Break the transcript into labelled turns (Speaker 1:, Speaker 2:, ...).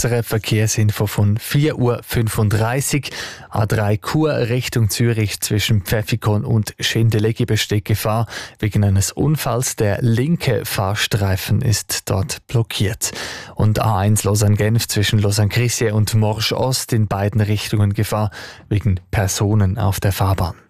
Speaker 1: unserer Verkehrsinfo von 4:35 Uhr. A3 Chur Richtung Zürich zwischen Pfäffikon und Schindeleck besteht Gefahr wegen eines Unfalls. Der linke Fahrstreifen ist dort blockiert. Und A1 Lausanne-Genf zwischen Lausanne-Crissier und Morges Ost in beiden Richtungen Gefahr wegen Personen auf der Fahrbahn.